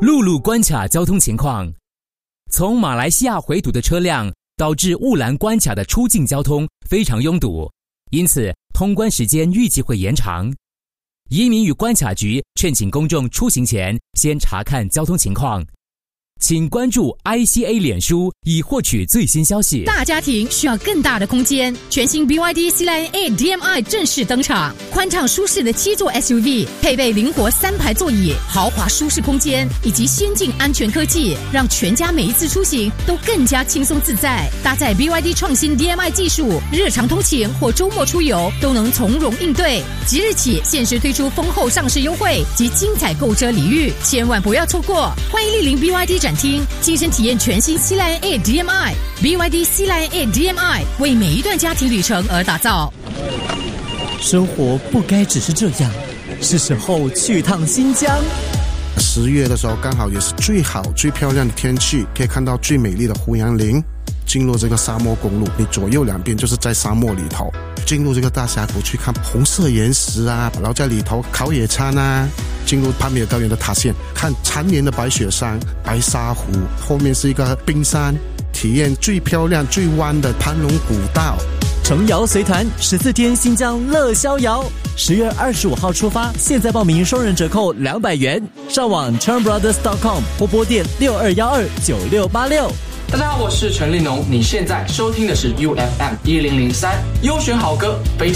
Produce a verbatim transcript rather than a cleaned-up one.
陆路关卡交通情况。从马来西亚回堵的车辆导致雾兰关卡的出境交通非常拥堵，因此通关时间预计会延长。移民与关卡局劝请公众出行前先查看交通情况。请关注 I C A 脸书以获取最新消息。 大家庭需要更大的空间，全新 B Y D C Lion eight D M I 正式登场，宽敞舒适的七座 S U V， 配备灵活三排座椅、豪华舒适空间以及先进安全科技，让全家每一次出行都更加轻松自在。搭载 B Y D 创新 D M I 技术，日常通勤或周末出游都能从容应对。即日起限时推出丰厚上市优惠及精彩购车礼遇，千万不要错过！欢迎莅临 B Y D 展厅，亲身体验全新 C Lion eight D M I。 B Y D C Lion eight D M I 为每一段家庭旅程而打造。 生活不该只是这样，是时候去趟新疆。 十月的时候刚好也是最好最漂亮的天气，可以看到最美丽的胡杨林。进入这个沙漠公路，你左右两边就是在沙漠里头，进入这个大峡谷去看红色岩石啊，然后在里头烤野餐啊，进入帕米尔高原的塔县，看缠绵的白雪山、白沙湖，后面是一个冰山，体验最漂亮最弯的盘龙古道。 程瑶随团十四天新疆乐逍遥，十月二十五号出发，现在报名双人折扣两百元，上网 churn brothers dot com 或拨电六二一二九六八六。 大家好，我是陈立农，你现在收听的是 U F M 一零零三优选好歌非